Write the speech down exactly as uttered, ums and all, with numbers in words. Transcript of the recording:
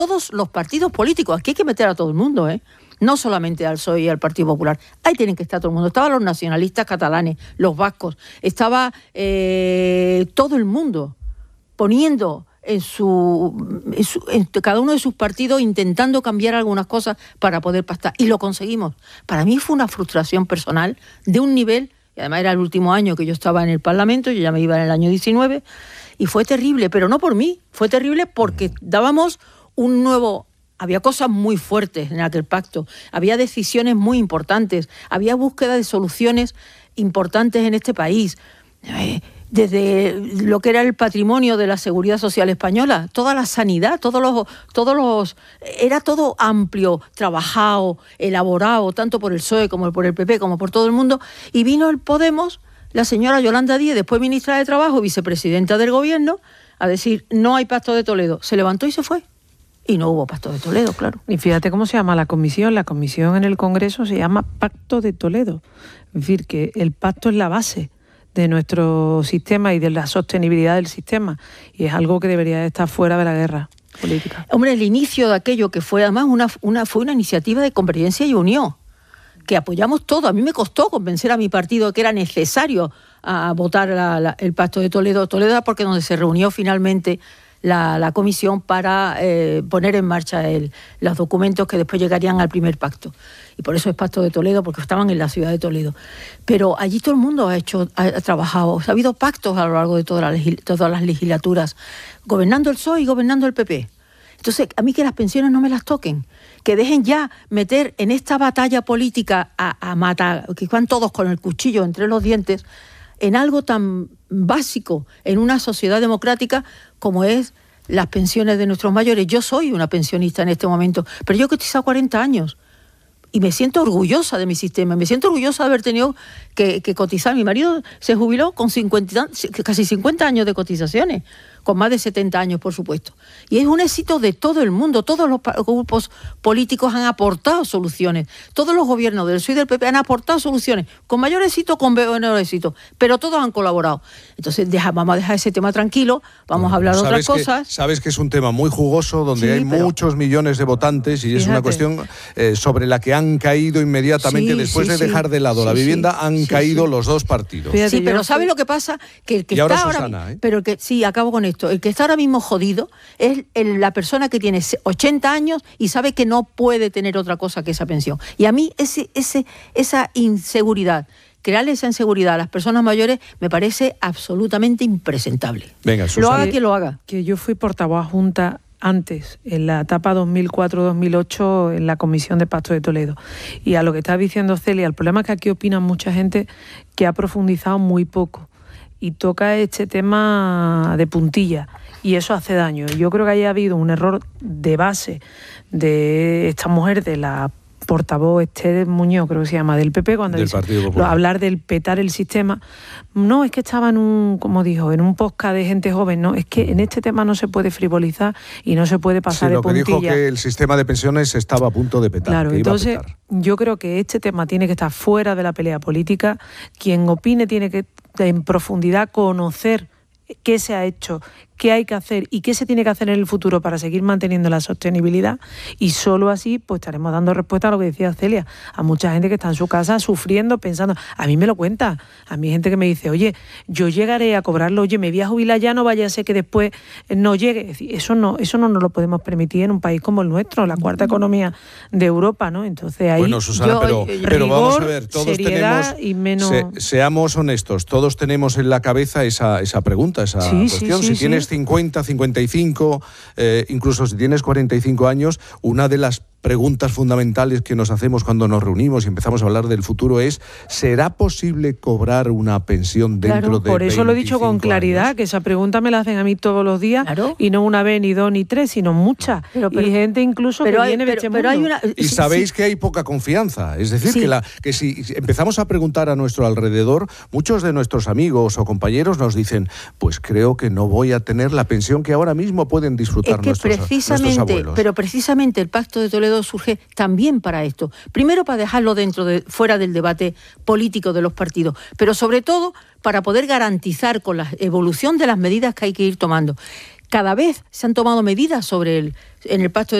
todos los partidos políticos. Aquí hay que meter a todo el mundo, ¿eh? No solamente al P S O E y al Partido Popular. Ahí tienen que estar todo el mundo. Estaban los nacionalistas catalanes, los vascos, estaba eh, todo el mundo poniendo en, su, en, su, en cada uno de sus partidos, intentando cambiar algunas cosas para poder pactar. Y lo conseguimos. Para mí fue una frustración personal de un nivel, y además era el último año que yo estaba en el Parlamento, yo ya me iba en el año diecinueve, y fue terrible, pero no por mí, fue terrible porque dábamos un nuevo... Había cosas muy fuertes en aquel pacto, había decisiones muy importantes, había búsqueda de soluciones importantes en este país, eh, desde lo que era el patrimonio de la seguridad social española, toda la sanidad, todos los, todos los, era todo amplio, trabajado, elaborado, tanto por el P S O E como por el P P, como por todo el mundo, y vino el Podemos, la señora Yolanda Díez, después ministra de Trabajo, vicepresidenta del Gobierno, a decir, no hay pacto de Toledo. Se levantó y se fue. Y no hubo pacto de Toledo, claro. Y fíjate cómo se llama la comisión. La comisión en el Congreso se llama Pacto de Toledo. Es decir, que el pacto es la base de nuestro sistema y de la sostenibilidad del sistema. Y es algo que debería estar fuera de la guerra política. Hombre, el inicio de aquello que fue además una, una, fue una iniciativa de Convergencia y Unión, que apoyamos todo. A mí me costó convencer a mi partido que era necesario a votar la, la, el pacto de Toledo. Toledo era porque donde se reunió finalmente La, la comisión para eh, poner en marcha el, los documentos que después llegarían al primer pacto. Y por eso es Pacto de Toledo, porque estaban en la ciudad de Toledo. Pero allí todo el mundo ha hecho, ha, ha trabajado. Ha habido pactos a lo largo de toda la, todas las legislaturas, gobernando el P S O E y gobernando el P P. Entonces, a mí que las pensiones no me las toquen, que dejen ya meter en esta batalla política a, a matar, que van todos con el cuchillo entre los dientes, en algo tan básico en una sociedad democrática como es las pensiones de nuestros mayores. Yo soy una pensionista en este momento, pero yo he cotizado cuarenta años y me siento orgullosa de mi sistema, me siento orgullosa de haber tenido que, que cotizar. Mi marido se jubiló con cincuenta, casi cincuenta años de cotizaciones, con más de setenta años, por supuesto. Y es un éxito de todo el mundo. Todos los grupos políticos han aportado soluciones. Todos los gobiernos del P S O E y del P P han aportado soluciones, con mayor éxito o con menor éxito, pero todos han colaborado. Entonces, deja, vamos a dejar ese tema tranquilo, vamos a hablar de otras cosas. Que, sabes que es un tema muy jugoso, donde sí, hay pero, muchos millones de votantes, y fíjate, es una cuestión eh, sobre la que han caído inmediatamente, sí, después sí, de dejar de lado sí, la vivienda, sí, han sí, caído sí. los dos partidos. Fíjate, sí, pero ¿sabes lo que pasa? Que el que y está ahora ahora, Susana, ¿eh? pero el que sí, acabo con esto. El que está ahora mismo jodido es el, la persona que tiene ochenta años y sabe que no puede tener otra cosa que esa pensión. Y a mí ese, ese, esa inseguridad, crearle esa inseguridad a las personas mayores, me parece absolutamente impresentable. Venga, Susana. Lo haga quien lo haga. Que yo fui portavoz junta antes, en la etapa dos mil cuatro dos mil ocho, en la Comisión de Pacto de Toledo. Y a lo que está diciendo Celia, el problema es que aquí opinan mucha gente que ha profundizado muy poco y toca este tema de puntilla, y eso hace daño. Yo creo que haya habido un error de base de esta mujer, de la portavoz Esther Muñoz, creo que se llama, del P P, cuando del dice, Partido Popular. Lo, hablar del petar el sistema. No, es que estaba en un, como dijo, en un podcast de gente joven, no, es que en este tema no se puede frivolizar y no se puede pasar sí, de puntilla. Lo que dijo que el sistema de pensiones estaba a punto de petar. Claro, que entonces iba a petar. Yo creo que este tema tiene que estar fuera de la pelea política. Quien opine tiene que en profundidad conocer qué se ha hecho, qué hay que hacer y qué se tiene que hacer en el futuro para seguir manteniendo la sostenibilidad, y solo así pues estaremos dando respuesta a lo que decía Celia, a mucha gente que está en su casa sufriendo, pensando, a mí me lo cuenta, a mí hay gente que me dice, oye, yo llegaré a cobrarlo, oye, me voy a jubilar ya, no vaya a ser que después no llegue. Es decir, eso no, eso no nos lo podemos permitir en un país como el nuestro, la cuarta economía de Europa, ¿no? Entonces ahí bueno, Susana, yo, pero, rigor, pero vamos a ver, todos tenemos, y menos... se, seamos honestos, todos tenemos en la cabeza esa, esa pregunta, esa sí, cuestión, sí, sí, si tienes sí. cincuenta, cincuenta y cinco, eh, incluso si tienes cuarenta y cinco años, una de las preguntas fundamentales que nos hacemos cuando nos reunimos y empezamos a hablar del futuro es, ¿será posible cobrar una pensión dentro claro, de por eso lo he dicho con claridad, años? Que esa pregunta me la hacen a mí todos los días, claro. Y no una vez, ni dos, ni tres, sino muchas. Pero, pero, y gente incluso pero que hay, viene pero, de este pero mundo. Hay una, y sí, sabéis sí. que hay poca confianza, es decir, sí. que, la, que si empezamos a preguntar a nuestro alrededor, muchos de nuestros amigos o compañeros nos dicen, pues creo que no voy a tener la pensión que ahora mismo pueden disfrutar es que nuestros, precisamente, nuestros abuelos. Pero precisamente el Pacto de Toledo surge también para esto. Primero, para dejarlo dentro de, fuera del debate político de los partidos, pero sobre todo para poder garantizar con la evolución de las medidas que hay que ir tomando cada vez se han tomado medidas sobre el, en el pacto de